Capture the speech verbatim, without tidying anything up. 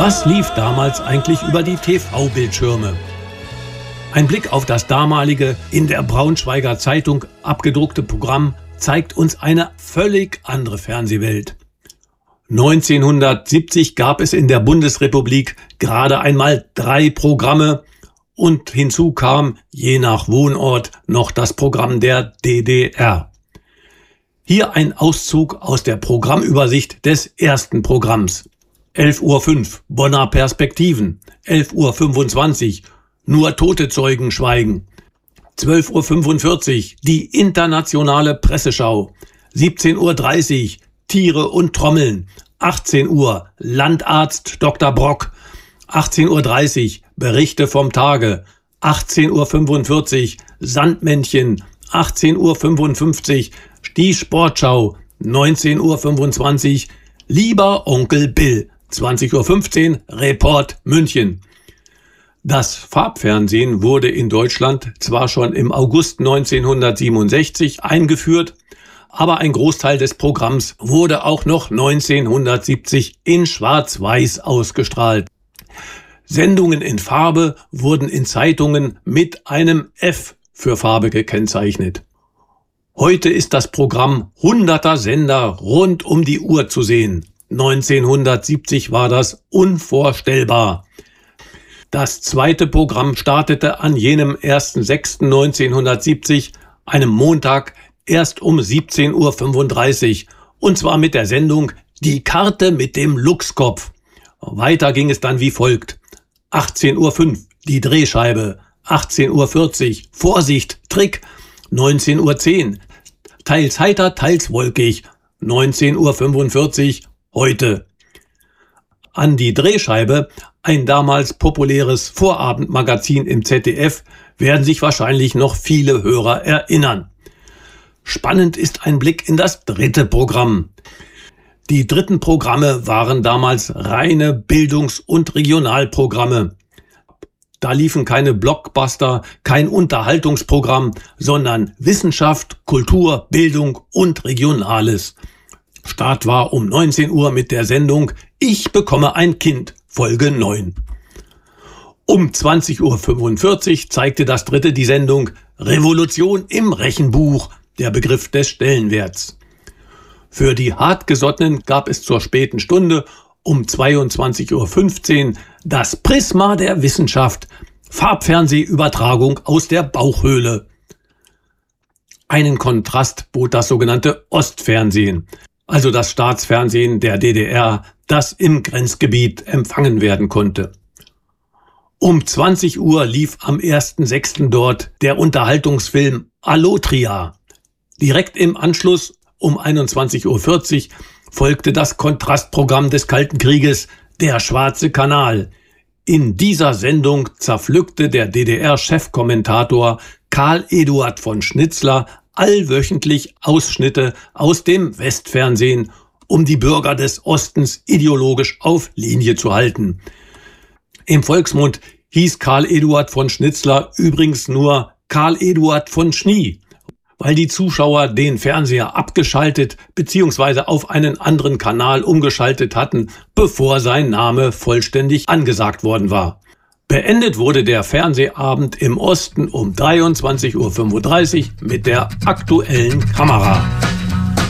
Was lief damals eigentlich über die T V-Bildschirme? Ein Blick auf das damalige, in der Braunschweiger Zeitung abgedruckte Programm zeigt uns eine völlig andere Fernsehwelt. neunzehnhundertsiebzig gab es in der Bundesrepublik gerade einmal drei Programme und hinzu kam, je nach Wohnort, noch das Programm der D D R. Hier ein Auszug aus der Programmübersicht des ersten Programms. elf Uhr fünf, Bonner Perspektiven. elf Uhr fünfundzwanzig, Nur tote Zeugen schweigen. zwölf Uhr fünfundvierzig, die internationale Presseschau. siebzehn Uhr dreißig, Tiere und Trommeln. achtzehn Uhr, Landarzt Doktor Brock. achtzehn Uhr dreißig, Berichte vom Tage. achtzehn Uhr fünfundvierzig, Sandmännchen. achtzehn Uhr fünfundfünfzig, die Sportschau. neunzehn Uhr fünfundzwanzig, Lieber Onkel Bill. zwanzig Uhr fünfzehn, Report München. Das Farbfernsehen wurde in Deutschland zwar schon im August neunzehnhundertsiebenundsechzig eingeführt, aber ein Großteil des Programms wurde auch noch neunzehnhundertsiebzig in Schwarz-Weiß ausgestrahlt. Sendungen in Farbe wurden in Zeitungen mit einem F für Farbe gekennzeichnet. Heute ist das Programm hunderter Sender rund um die Uhr zu sehen. neunzehnhundertsiebzig war das unvorstellbar. Das zweite Programm startete an jenem ersten sechsten neunzehnhundertsiebzig, einem Montag, erst um siebzehn Uhr fünfunddreißig, und zwar mit der Sendung Die Karte mit dem Luchskopf. Weiter ging es dann wie folgt. achtzehn Uhr fünf, die Drehscheibe. achtzehn Uhr vierzig, Vorsicht, Trick. neunzehn Uhr zehn, teils heiter, teils wolkig. neunzehn Uhr fünfundvierzig, heute. An die Drehscheibe, ein damals populäres Vorabendmagazin im Z D F, werden sich wahrscheinlich noch viele Hörer erinnern. Spannend ist ein Blick in das dritte Programm. Die dritten Programme waren damals reine Bildungs- und Regionalprogramme. Da liefen keine Blockbuster, kein Unterhaltungsprogramm, sondern Wissenschaft, Kultur, Bildung und Regionales. Start war um neunzehn Uhr mit der Sendung Ich bekomme ein Kind, Folge neun. Um zwanzig Uhr fünfundvierzig zeigte das dritte die Sendung Revolution im Rechenbuch, der Begriff des Stellenwerts. Für die Hartgesottenen gab es zur späten Stunde um zweiundzwanzig Uhr fünfzehn das Prisma der Wissenschaft, Farbfernsehübertragung aus der Bauchhöhle. Einen Kontrast bot das sogenannte Ostfernsehen, also das Staatsfernsehen der D D R, das im Grenzgebiet empfangen werden konnte. Um zwanzig Uhr lief am ersten sechsten dort der Unterhaltungsfilm Allotria. Direkt im Anschluss um einundzwanzig Uhr vierzig folgte das Kontrastprogramm des Kalten Krieges, der Schwarze Kanal. In dieser Sendung zerpflückte der D D R-Chefkommentator Karl Eduard von Schnitzler allwöchentlich Ausschnitte aus dem Westfernsehen, um die Bürger des Ostens ideologisch auf Linie zu halten. Im Volksmund hieß Karl Eduard von Schnitzler übrigens nur Karl Eduard von Schnie, weil die Zuschauer den Fernseher abgeschaltet bzw. auf einen anderen Kanal umgeschaltet hatten, bevor sein Name vollständig angesagt worden war. Beendet wurde der Fernsehabend im Osten um dreiundzwanzig Uhr fünfunddreißig mit der aktuellen Kamera.